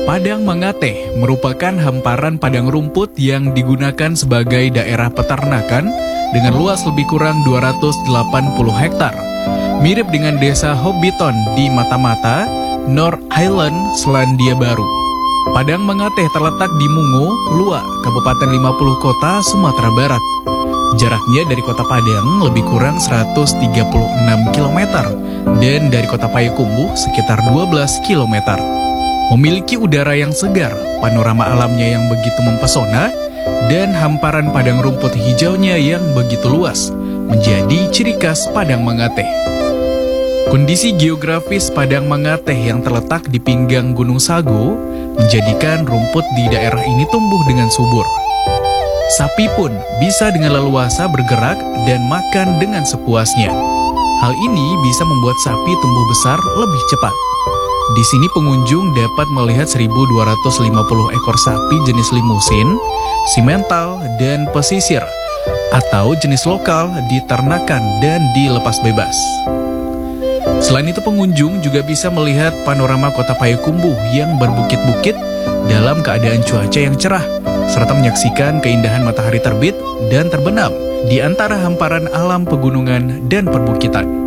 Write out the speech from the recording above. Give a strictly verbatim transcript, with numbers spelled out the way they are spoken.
Padang Mangateh merupakan hamparan padang rumput yang digunakan sebagai daerah peternakan dengan luas lebih kurang dua ratus delapan puluh hektar. Mirip dengan desa Hobbiton di Mata-Mata, North Island, Selandia Baru. Padang Mangateh terletak di Mungo, Lua, Kabupaten lima puluh Kota, Sumatera Barat. Jaraknya dari kota Padang lebih kurang seratus tiga puluh enam kilometer dan dari kota Payakumbuh sekitar dua belas kilometer. Memiliki udara yang segar, panorama alamnya yang begitu mempesona, dan hamparan padang rumput hijaunya yang begitu luas, menjadi ciri khas Padang Mangateh. Kondisi geografis Padang Mangateh yang terletak di pinggang Gunung Sago menjadikan rumput di daerah ini tumbuh dengan subur. Sapi pun bisa dengan leluasa bergerak dan makan dengan sepuasnya. Hal ini bisa membuat sapi tumbuh besar lebih cepat. Di sini pengunjung dapat melihat seribu dua ratus lima puluh ekor sapi jenis limusin, simental, dan pesisir, atau jenis lokal diternakan dan dilepas bebas. Selain itu pengunjung juga bisa melihat panorama kota Payakumbuh yang berbukit-bukit dalam keadaan cuaca yang cerah, serta menyaksikan keindahan matahari terbit dan terbenam di antara hamparan alam pegunungan dan perbukitan.